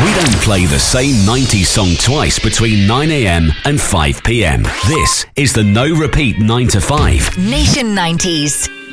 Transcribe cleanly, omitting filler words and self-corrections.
We don't play the same 90s song twice between 9am and 5pm. This is the No Repeat 9 to 5. Nation 90s.